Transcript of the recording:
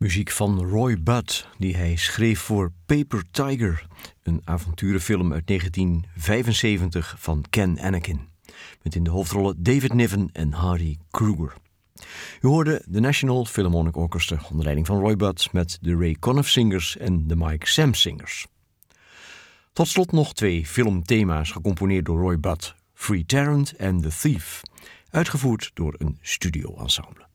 Muziek van Roy Budd, die hij schreef voor Paper Tiger, een avonturenfilm uit 1975 van Ken Anakin, met in de hoofdrollen David Niven en Hardy Kruger. U hoorde de National Philharmonic Orchestra onder leiding van Roy Budd met de Ray Conniff Singers en de Mike Sam Singers. Tot slot nog 2 filmthema's gecomponeerd door Roy Budd, Free Tarrant en The Thief, uitgevoerd door een studio-ensemble.